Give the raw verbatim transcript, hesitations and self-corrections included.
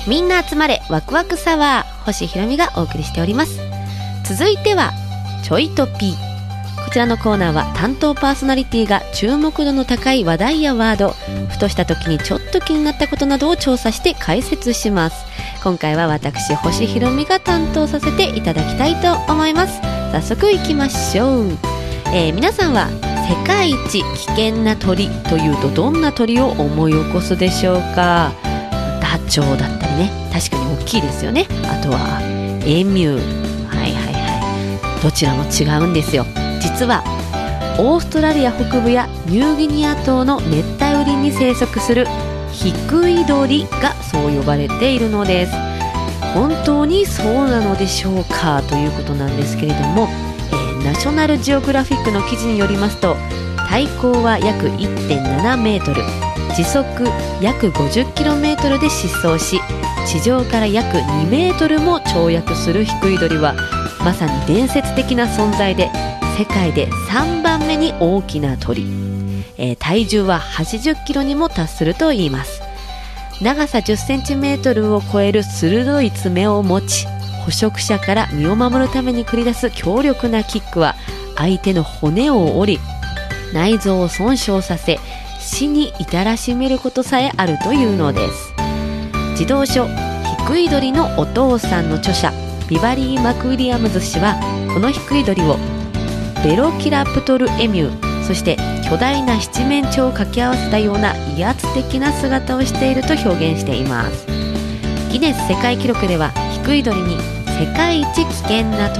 みんな集まれワクワクサワー、星ひろみがお送りしております。続いてはちょいとピー。こちらのコーナーは担当パーソナリティが注目度の高い話題やワード、ふとした時にちょっと気になったことなどを調査して解説します。今回は私星ひろみが担当させていただきたいと思います。早速いきましょう。えー、皆さんは世界一危険な鳥というとどんな鳥を思い起こすでしょうか。ダチョウだったりね、確かに大きいですよね。あとはエミュー、はいはいはい、どちらも違うんですよ。実はオーストラリア北部やニューギニア島の熱帯雨林に生息するヒクイドリがそう呼ばれているのです。本当にそうなのでしょうかということなんですけれども、えー、ナショナルジオグラフィックの記事によりますと、体高は約 いってんななメートル、時速約 ごじゅっキロメートルで疾走し、地上から約にメートルも跳躍するヒクイドリはまさに伝説的な存在で、世界でさんばんめに大きな鳥、えー、体重ははちじゅっキロにも達するといいます。長さじゅっセンチメートルを超える鋭い爪を持ち、捕食者から身を守るために繰り出す強力なキックは相手の骨を折り、内臓を損傷させ、死に至らしめることさえあるというのです。児童書ヒクイドリのお父さんの著者ビバリー・マクウィリアムズ氏は、このヒクイドリをベロキラプトルエミュー、そして巨大な七面鳥を掛け合わせたような威圧的な姿をしていると表現しています。ギネス世界記録ではヒクイドリに世界一危険な鳥